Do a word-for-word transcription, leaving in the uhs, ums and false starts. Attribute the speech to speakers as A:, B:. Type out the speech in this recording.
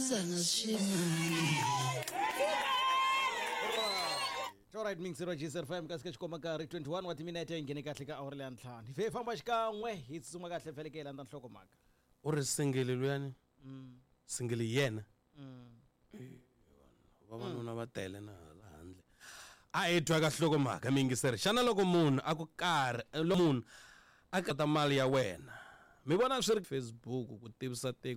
A: Alright, ming zero G S F M ka sketch koma ka twenty-one wa timinete ngene kahle ka hour le ntlhani fe famba xikan'we hi tsuma kahle felekela nda nhloko maka
B: u ri single luyani
A: mm
B: single yena
A: mm
B: vavanuna va tele na la handle a etwa ka hloko maka mingiseri xana loko munhu a ku karhi lo munhu a kata mali ya wena mi vona swi ri Facebook ku tivisa tiko